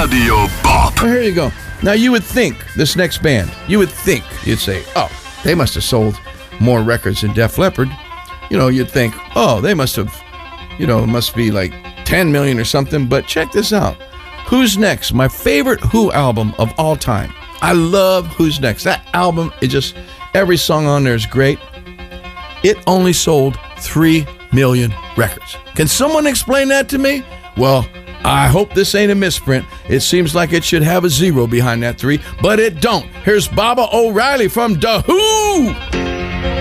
Radio Bop. Well, here you go. Now, you would think, this next band, you'd say, oh, they must have sold more records than Def Leppard. You'd think, oh, they must have, it must be like 10 million or something. But check this out. Who's Next? My favorite Who album of all time. I love Who's Next. That album, every song on there is great. It only sold 3 million records. Can someone explain that to me? Well, I hope this ain't a misprint. It seems like it should have a 0 behind that 3, but it don't. Here's Baba O'Riley from The Who.